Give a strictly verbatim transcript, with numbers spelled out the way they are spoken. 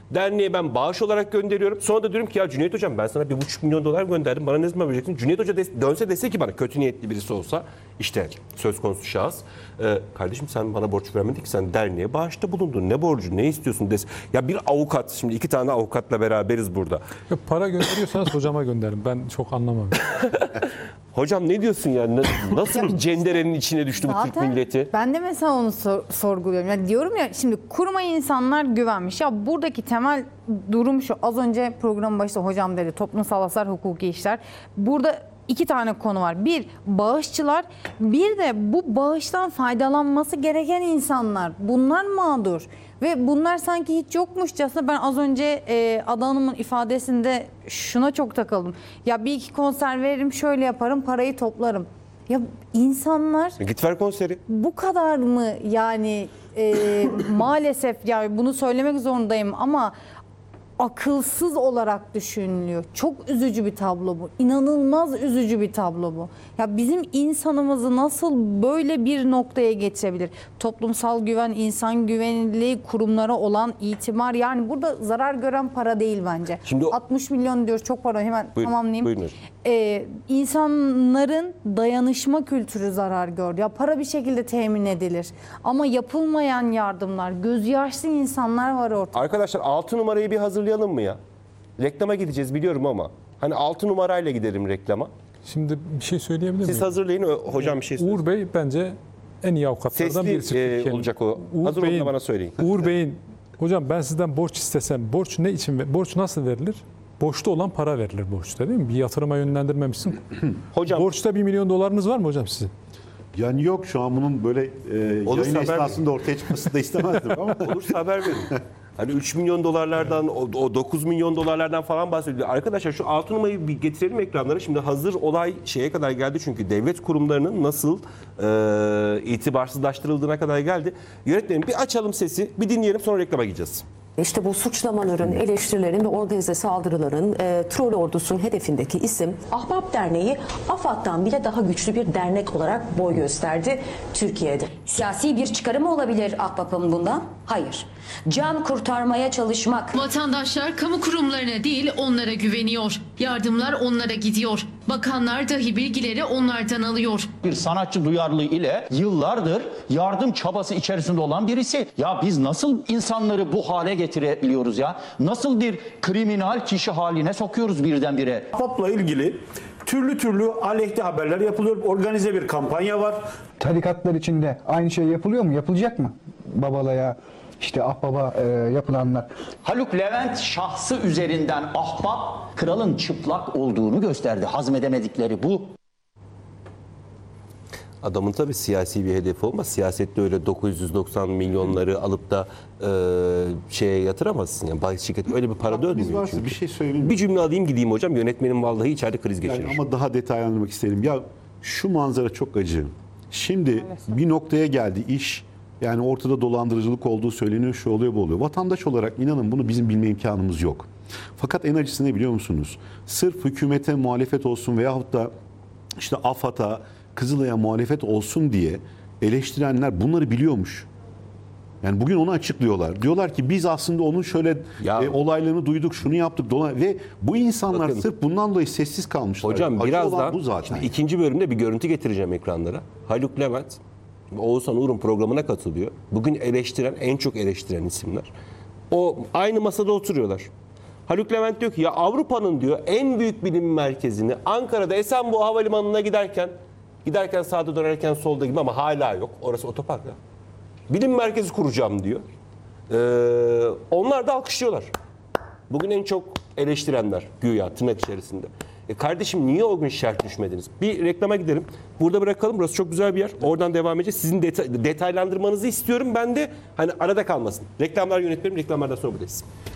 Derneğe ben bağış olarak gönderiyorum. Sonra da diyorum ki ya Cüneyt Hocam ben sana bir buçuk milyon dolar gönderdim. Bana ne zaman vereceksin? Cüneyt Hoca des- dönse dese ki bana kötü niyetli birisi olsa işte söz konusu şahıs. E, kardeşim sen bana borç vermedin ki sen derneğe bağışta bulundun. Ne borcu ne istiyorsun dese. Ya bir avukat şimdi iki tane avukatla beraberiz burada. Ya para gönderiyorsanız hocama gönderin. Ben çok anlamam. Hocam ne diyorsun ya? Nasıl bir cenderenin içine düştü bu Türk milleti? Ben de mesela onu sor, sorguluyorum. Yani diyorum ya şimdi kuruma insanlar güvenmiş. Ya buradaki temel durum şu. Az önce programın başında hocam dedi toplumsal hasar, hukuki işler. Burada iki tane konu var. Bir bağışçılar, bir de bu bağıştan faydalanması gereken insanlar. Bunlar mağdur. Ve bunlar sanki hiç yokmuşçasına ben az önce e, Ada Hanım'ın ifadesinde şuna çok takıldım. Ya bir iki konser veririm şöyle yaparım parayı toplarım. Ya insanlar Git ver konseri. bu kadar mı yani e, maalesef yani bunu söylemek zorundayım ama akılsız olarak düşünülüyor. Çok üzücü bir tablo bu. İnanılmaz üzücü bir tablo bu. Ya bizim insanımızı nasıl böyle bir noktaya getirebilir? Toplumsal güven, insan güvenliği, kurumlara olan itibar yani burada zarar gören para değil bence. Şimdi o- altmış milyon diyoruz çok pardon hemen Buyurun, tamamlayayım. buyurun hocam. Ee, insanların dayanışma kültürü zarar gördü. Ya para bir şekilde temin edilir. Ama yapılmayan yardımlar, gözü yaşlı insanlar var ortada. Arkadaşlar altı numarayı bir hazırlayalım mı ya? Reklama gideceğiz biliyorum ama. Hani altı numarayla gidelim reklama. Şimdi bir şey söyleyebilir miyim? Siz hazırlayın ö- hocam bir şey söylesin. Uğur Bey bence en iyi avukatlardan Sesli, birisi. e, Türkiye'nin. olacak o. Hazır Bey'in- olduğunda bana söyleyin. Uğur Bey'in hocam ben sizden borç istesem borç ne için ve borç nasıl verilir? Borçta olan para verilir borçta değil mi? Bir yatırıma yönlendirmemişsin. Hocam Borçta bir milyon dolarınız var mı hocam sizin? Yani yok şu an bunun böyle e, Olursa yayın haber esnasında ortaya çıkmasını da istemezdim ama. olursa haber verin. Hani üç milyon dolarlardan, o o dokuz milyon dolarlardan falan bahsediyor. Arkadaşlar şu altı numarayı bir getirelim ekranlara. Şimdi hazır olay şeye kadar geldi çünkü devlet kurumlarının nasıl e, itibarsızlaştırıldığına kadar geldi. Yönetmenim bir açalım sesi, bir dinleyelim sonra reklama gideceğiz. İşte bu suçlamaların, eleştirilerin ve organize saldırıların e, troll ordusunun hedefindeki isim Ahbap Derneği, AFAD'dan bile daha güçlü bir dernek olarak boy gösterdi Türkiye'de. Siyasi bir çıkarı mı olabilir Ahbap'ın bundan? Hayır. Can kurtarmaya çalışmak. Vatandaşlar kamu kurumlarına değil onlara güveniyor. Yardımlar onlara gidiyor. Bakanlar dahi bilgileri onlardan alıyor. Bir sanatçı duyarlılığı ile yıllardır yardım çabası içerisinde olan birisi. Ya biz nasıl insanları bu hale getirebiliyoruz ya? Nasıl bir kriminal kişi haline sokuyoruz birdenbire? AFAD'la ilgili türlü türlü aleyhte haberler yapılıyor. Organize bir kampanya var. Tarikatlar içinde aynı şey yapılıyor mu? Yapılacak mı? Babalaya, işte ahbaba e, yapılanlar. Haluk Levent şahsı üzerinden ahbap kralın çıplak olduğunu gösterdi. Hazmedemedikleri bu. Adamın tabii siyasi bir hedefi olmaz. Siyasette öyle dokuz yüz doksan milyonları alıp da e, şeye yatıramazsın. Yani bahis şirketi öyle bir para Biz dönmüyor varsa çünkü. bir şey söyleyeyim. Bir cümle alayım gideyim hocam. Yönetmenim vallahi içeride kriz geçirir. Yani ama daha detaylandırmak isterim. Ya şu manzara çok acı. Şimdi bir noktaya geldi iş. Yani ortada dolandırıcılık olduğu söyleniyor, şu oluyor, bu oluyor. Vatandaş olarak inanın bunu bizim bilme imkanımız yok. Fakat en acısı ne biliyor musunuz? Sırf hükümete muhalefet olsun veyahut da işte AFAD'a, Kızılay'a muhalefet olsun diye eleştirenler bunları biliyormuş. Yani bugün onu açıklıyorlar. Diyorlar ki biz aslında onun şöyle Ya- e, olaylarını duyduk, şunu yaptık. Dola ve bu insanlar Bakın. sırf bundan dolayı sessiz kalmışlar. Hocam Acı birazdan olan bu zaten. şimdi ikinci bölümde bir görüntü getireceğim ekranlara. Haluk Levent, Oğuzhan Uğur'un programına katılıyor. Bugün eleştiren, en çok eleştiren isimler. O aynı masada oturuyorlar. Haluk Levent diyor ki ya Avrupa'nın diyor en büyük bilim merkezini Ankara'da Esenboğa Havalimanı'na giderken giderken sağda dönerken solda gibi ama hala yok. Orası otopark ya. Bilim merkezi kuracağım diyor. Ee, onlar da alkışlıyorlar. Bugün en çok eleştirenler güya tırnak içerisinde. E kardeşim niye o gün şerh düşmediniz? Bir reklama gidelim. Burada bırakalım. Burası çok güzel bir yer. Oradan devam edeceğiz. Sizin deta- detaylandırmanızı istiyorum. Ben de hani arada kalmasın. Reklamlar yönetmenim. Reklamlardan sonra buradayız.